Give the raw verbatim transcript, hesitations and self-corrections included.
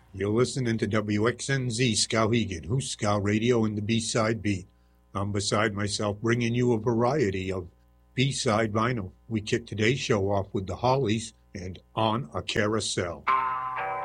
You're listening to W X N Z Skowhegan, Who's Skow Radio and the B-Side Beat. I'm beside myself bringing you a variety of B-Side vinyl. We kick today's show off with the Hollies and On a Carousel.